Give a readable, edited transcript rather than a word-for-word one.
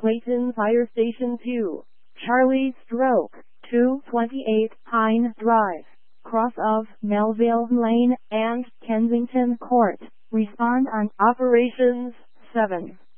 Clayton Fire Station 2, Charlie Stroke, 228 Pine Drive, cross of Melville Lane and Kensington Court. Respond on Operations 7.